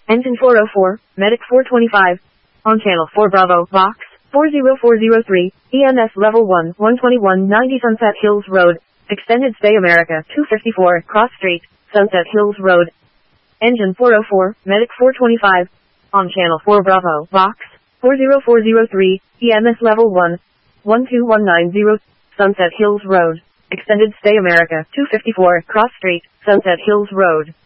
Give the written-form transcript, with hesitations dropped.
Engine 404, Medic 425. On Channel 4 Bravo, Box 40403, EMS Level 1, 12190 Sunset Hills Road, Extended Stay America 254, Cross Street, Sunset Hills Road. Engine 404, Medic 425. On Channel 4 Bravo, Box 40403, EMS Level 1, 12190, Sunset Hills Road, Extended Stay America 254, Cross Street, Sunset Hills Road.